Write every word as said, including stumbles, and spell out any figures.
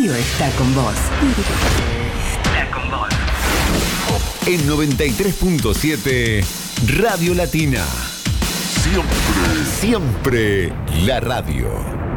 radio está con vos. Está con vos. En noventa y tres punto siete, Radio Latina. Siempre, siempre la radio.